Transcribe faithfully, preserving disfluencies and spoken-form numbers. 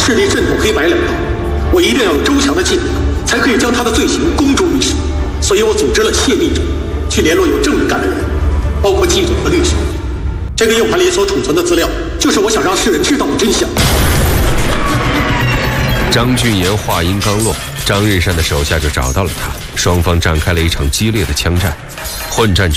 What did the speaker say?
势力渗透黑白两道，我一定要有周强的计谋，才可以将他的罪行公诸于世。所以我组织了泄密者，去联络有正义感的人，包括记者和律师。这个硬盘里所储存的资料，就是我想让世人知道的真相。 张俊言话音刚落，张日善的手下就找到了他，双方展开了一场激烈的枪战。混战